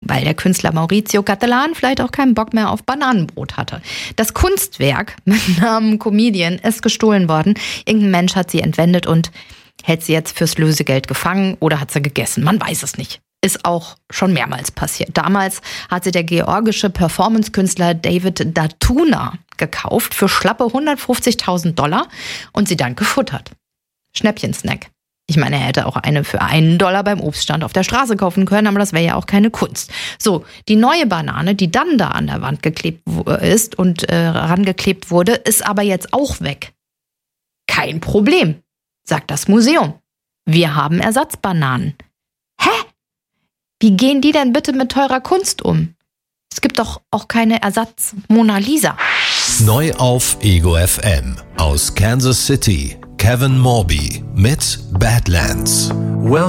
weil der Künstler Maurizio Cattelan vielleicht auch keinen Bock mehr auf Bananenbrot hatte. Das Kunstwerk mit Namen Comedian ist gestohlen worden. Irgendein Mensch hat sie entwendet und hält sie jetzt fürs Lösegeld gefangen oder hat sie gegessen. Man weiß es nicht. Ist auch schon mehrmals passiert. Damals hat sie der georgische Performance-Künstler David Datuna gekauft für schlappe $150.000 und sie dann gefuttert. Schnäppchen-Snack. Ich meine, er hätte auch eine für $1 beim Obststand auf der Straße kaufen können, aber das wäre ja auch keine Kunst. So, die neue Banane, die dann da an der Wand geklebt ist und rangeklebt wurde, ist aber jetzt auch weg. Kein Problem, sagt das Museum. Wir haben Ersatzbananen. Hä? Wie gehen die denn bitte mit teurer Kunst um? Es gibt doch auch keine Ersatz-Mona Lisa. Neu auf Ego FM aus Kansas City, Kevin Morby mit Badlands.